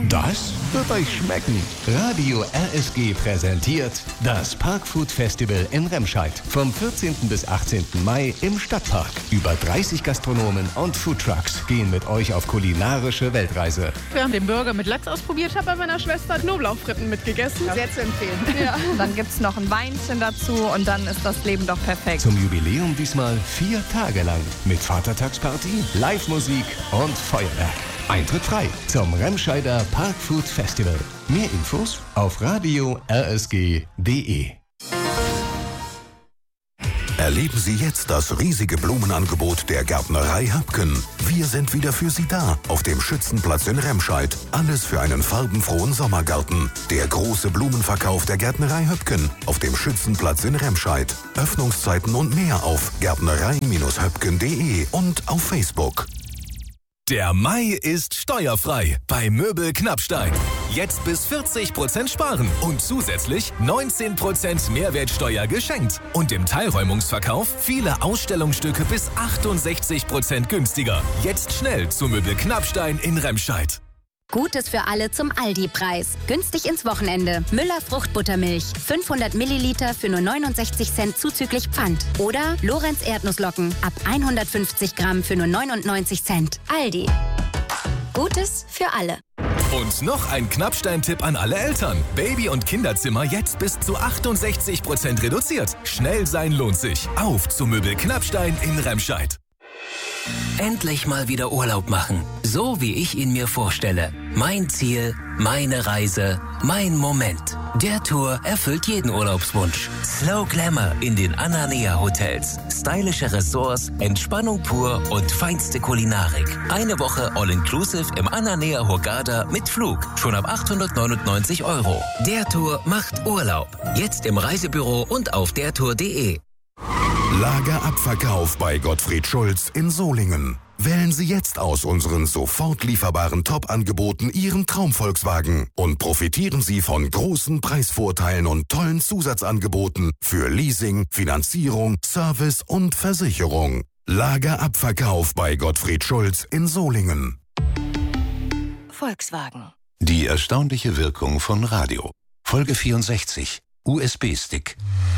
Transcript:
Das wird euch schmecken. Radio RSG präsentiert das Parkfood Festival in Remscheid. Vom 14. bis 18. Mai im Stadtpark. Über 30 Gastronomen und Foodtrucks gehen mit euch auf kulinarische Weltreise. Wir haben den Burger mit Lachs ausprobiert, habe bei meiner Schwester Knoblauchfritten mitgegessen. Sehr zu empfehlen. Ja. Dann gibt es noch ein Weinchen dazu und dann ist das Leben doch perfekt. Zum Jubiläum diesmal 4 Tage lang. Mit Vatertagsparty, Live-Musik und Feuerwerk. Eintritt frei zum Remscheider Parkfood Festival. Mehr Infos auf radio-rsg.de. Erleben Sie jetzt das riesige Blumenangebot der Gärtnerei Höpken. Wir sind wieder für Sie da, auf dem Schützenplatz in Remscheid. Alles für einen farbenfrohen Sommergarten. Der große Blumenverkauf der Gärtnerei Höpken auf dem Schützenplatz in Remscheid. Öffnungszeiten und mehr auf gärtnerei-höpken.de und auf Facebook. Der Mai ist steuerfrei bei Möbel Knappstein. Jetzt bis 40% sparen und zusätzlich 19% Mehrwertsteuer geschenkt. Und im Teilräumungsverkauf viele Ausstellungsstücke bis 68% günstiger. Jetzt schnell zu Möbel Knappstein in Remscheid. Gutes für alle zum Aldi-Preis. Günstig ins Wochenende. Müller Fruchtbuttermilch. 500 Milliliter für nur 69 Cent zuzüglich Pfand. Oder Lorenz Erdnusslocken. Ab 150 Gramm für nur 99 Cent. Aldi. Gutes für alle. Und noch ein Knappstein-Tipp an alle Eltern. Baby- und Kinderzimmer jetzt bis zu 68% reduziert. Schnell sein lohnt sich. Auf zu Möbel Knappstein in Remscheid. Endlich mal wieder Urlaub machen, so wie ich ihn mir vorstelle. Mein Ziel, meine Reise, mein Moment. Der Tour erfüllt jeden Urlaubswunsch. Slow Glamour in den Ananea Hotels. Stylische Ressorts, Entspannung pur und feinste Kulinarik. Eine Woche All-Inclusive im Ananea Hurghada mit Flug. Schon ab 899 €. Der Tour macht Urlaub. Jetzt im Reisebüro und auf dertour.de. Lagerabverkauf bei Gottfried Schulz in Solingen. Wählen Sie jetzt aus unseren sofort lieferbaren Top-Angeboten Ihren Traum-Volkswagen und profitieren Sie von großen Preisvorteilen und tollen Zusatzangeboten für Leasing, Finanzierung, Service und Versicherung. Lagerabverkauf bei Gottfried Schulz in Solingen. Volkswagen. Die erstaunliche Wirkung von Radio. Folge 64. USB-Stick.